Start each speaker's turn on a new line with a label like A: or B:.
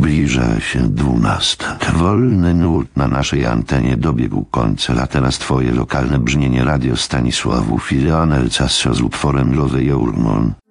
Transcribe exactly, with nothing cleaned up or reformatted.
A: Zbliża się dwunasta. Wolny nurt na naszej antenie dobiegł końca, a teraz twoje lokalne brzmienie Radio Stanisławów i Leonel Casso z utworem Love Your Moon